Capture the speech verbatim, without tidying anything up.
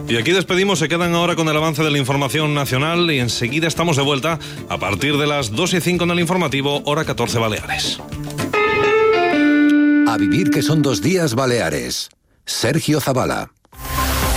Y aquí despedimos, se quedan ahora con el avance de la información nacional y enseguida estamos de vuelta a partir de las dos y cinco en el informativo, hora catorce Baleares. A vivir que son dos días Baleares. Sergio Zavala.